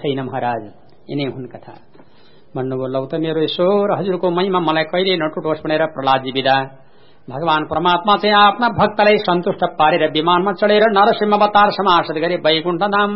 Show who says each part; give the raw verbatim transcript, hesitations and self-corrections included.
Speaker 1: छैन महाराज। यिनै हुन् कथा। भन्नुभयो लौ त मेरो ईश्वर, हजुरको महिमा मलाई कहिले नटुटोस् भनेर प्रहलादजी बिदा। भगवान परमात्मा चाहिँ आफ्ना भक्तलाई सन्तुष्ट पारेर विमानमा चढेर नरसिंह अवतार समासित गरी वैकुण्ठ धाम